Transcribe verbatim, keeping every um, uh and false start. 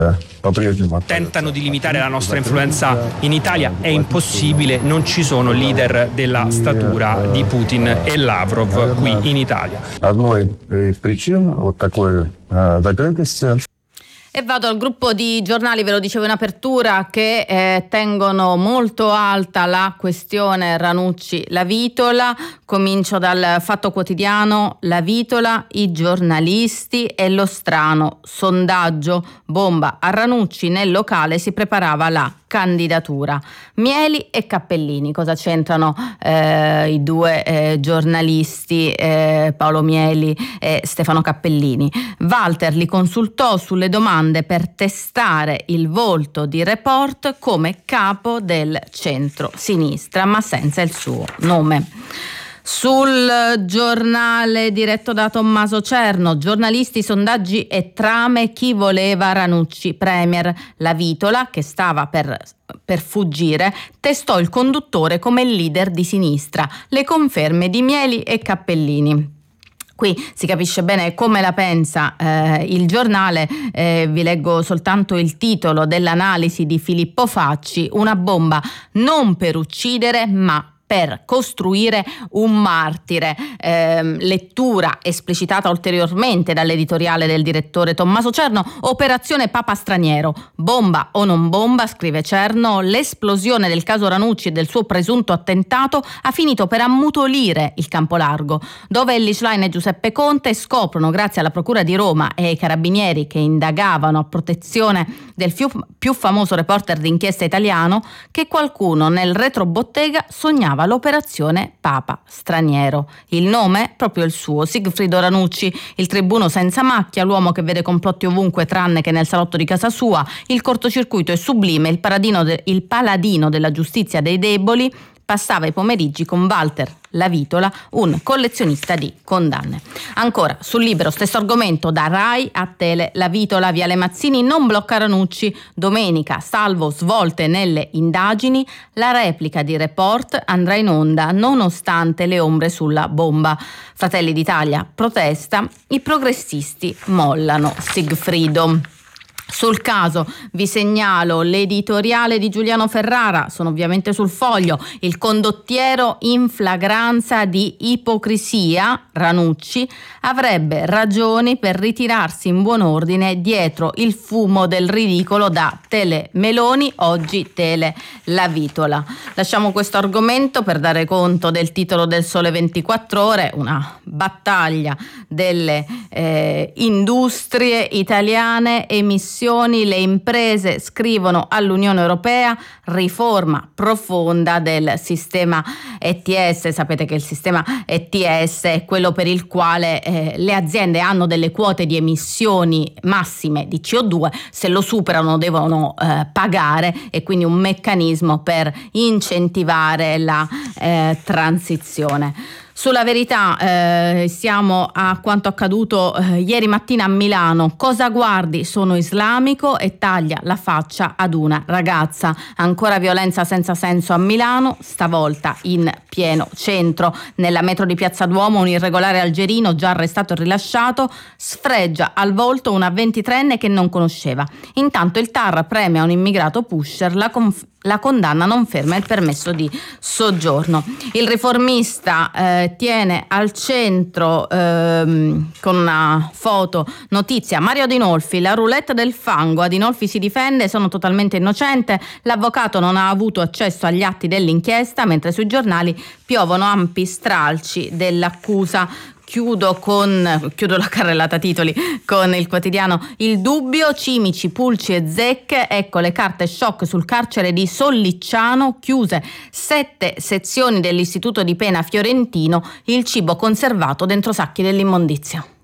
Tentano di limitare la nostra influenza in Italia, è impossibile, non ci sono leader della statura di Putin e Lavrov qui in Italia. E vado al gruppo di giornali, ve lo dicevo in apertura, che eh, tengono molto alta la questione Ranucci-La Vitola. Comincio dal Fatto Quotidiano: La Vitola, i giornalisti e lo strano sondaggio. Bomba a Ranucci, nel locale si preparava la candidatura. Mieli e Cappellini, cosa c'entrano eh, i due eh, giornalisti, eh, Paolo Mieli e Stefano Cappellini? Walter li consultò sulle domande per testare il volto di Report come capo del centro-sinistra, ma senza il suo nome. Sul Giornale diretto da Tommaso Cerno: giornalisti, sondaggi e trame, chi voleva Ranucci premier. La Vitola, che stava per, per fuggire, testò il conduttore come leader di sinistra. Le conferme di Mieli e Cappellini. Qui si capisce bene come la pensa eh, il giornale, eh, vi leggo soltanto il titolo dell'analisi di Filippo Facci: una bomba non per uccidere ma per costruire un martire. Eh, lettura esplicitata ulteriormente dall'editoriale del direttore Tommaso Cerno: operazione Papa Straniero. Bomba o non bomba, scrive Cerno, l'esplosione del caso Ranucci e del suo presunto attentato ha finito per ammutolire il campo largo, dove Elly Schlein e Giuseppe Conte scoprono, grazie alla Procura di Roma e ai carabinieri che indagavano a protezione del più, più famoso reporter d'inchiesta italiano, che qualcuno nel retrobottega sognava l'operazione Papa Straniero. Il nome? Proprio il suo, Sigfrido Ranucci, il tribuno senza macchia, l'uomo che vede complotti ovunque tranne che nel salotto di casa sua. Il cortocircuito è sublime, il paladino, de- il paladino della giustizia dei deboli. Passava i pomeriggi con Walter La Vitola, un collezionista di condanne. Ancora sul Libero, stesso argomento, da Rai a Tele. La Vitola, Viale Mazzini non blocca Ranucci. Domenica, salvo svolte nelle indagini, la replica di Report andrà in onda nonostante le ombre sulla bomba. Fratelli d'Italia protesta, i progressisti mollano Sigfrido. Sul caso vi segnalo l'editoriale di Giuliano Ferrara, sono ovviamente sul Foglio: il condottiero in flagranza di ipocrisia, Ranucci, avrebbe ragioni per ritirarsi in buon ordine dietro il fumo del ridicolo da Tele Meloni, oggi Tele La Vitola. Lasciamo questo argomento per dare conto del titolo del Sole ventiquattro Ore, una battaglia delle eh, industrie italiane, emissioni. Le imprese scrivono all'Unione Europea: riforma profonda del sistema E T S. Sapete che il sistema E T S è quello per il quale eh, le aziende hanno delle quote di emissioni massime di C O due, se lo superano devono eh, pagare, e quindi un meccanismo per incentivare la eh, transizione. Sulla Verità eh, siamo a quanto accaduto eh, ieri mattina a Milano. Cosa guardi? Sono islamico e taglia la faccia ad una ragazza. Ancora violenza senza senso a Milano, stavolta in pieno centro. Nella metro di Piazza Duomo un irregolare algerino, già arrestato e rilasciato, sfregia al volto una ventitreenne che non conosceva. Intanto il T A R premia un immigrato pusher, la conf- La condanna non ferma il permesso di soggiorno. Il Riformista eh, tiene al centro ehm, con una foto notizia: Mario Adinolfi, la roulette del fango. Adinolfi si difende: sono totalmente innocente, l'avvocato non ha avuto accesso agli atti dell'inchiesta, mentre sui giornali piovono ampi stralci dell'accusa. Chiudo con chiudo la carrellata titoli con il quotidiano Il Dubbio: Cimici, Pulci e Zecche. Ecco le carte shock sul carcere di Sollicciano, chiuse sette sezioni dell'istituto di pena fiorentino, il cibo conservato dentro sacchi dell'immondizia.